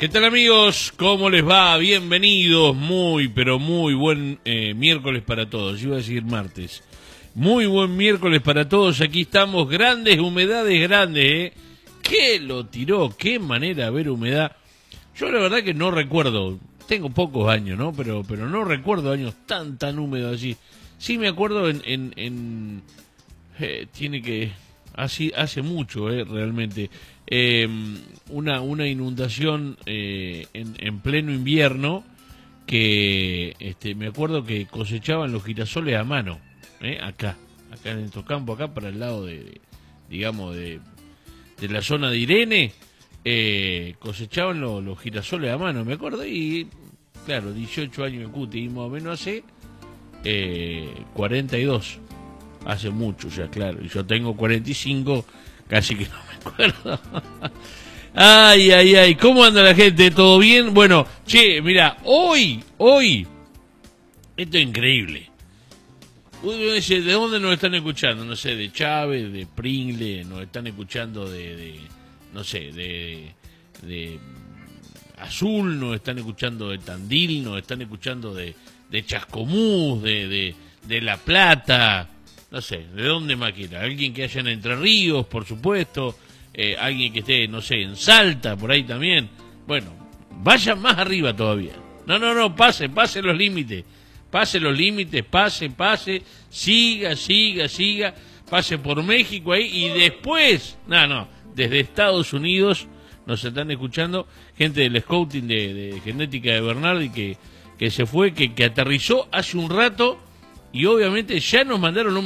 ¿Qué tal, amigos? ¿Cómo les va? Bienvenidos. Muy, pero muy buen miércoles para todos. Yo iba a decir martes. Muy buen miércoles para todos. Aquí estamos. Grandes humedades, grandes, ¿eh? ¿Qué lo tiró? ¿Qué manera de ver humedad? Yo la verdad que no recuerdo. Tengo pocos años, ¿no? Pero no recuerdo años tan húmedos así. Sí me acuerdo tiene que... hace mucho, realmente. Una inundación en pleno invierno que me acuerdo que cosechaban los girasoles a mano, acá en estos campos, acá para el lado digamos de la zona de Irene, cosechaban los girasoles a mano, me acuerdo, y claro, 18 años en Cuti, y más o menos hace 42, hace mucho ya, claro, y yo tengo 45, casi que no me acuerdo. Ay, ¿cómo anda la gente? ¿Todo bien? Bueno, che, mira, hoy, esto es increíble. Uno dice, ¿de dónde nos están escuchando? No sé, de Chávez, de Pringle, nos están escuchando no sé, de Azul, nos están escuchando de Tandil, nos están escuchando de Chascomús, de La Plata, no sé, ¿de dónde más quiera? Alguien que haya en Entre Ríos, por supuesto, alguien que esté, no sé, en Salta, por ahí también. Bueno, vayan más arriba todavía. No, pase los límites. Pase los límites, pase, siga, pase por México ahí y después, desde Estados Unidos nos están escuchando gente del Scouting de Genética de Bernardi que se fue, que aterrizó hace un rato y obviamente ya nos mandaron un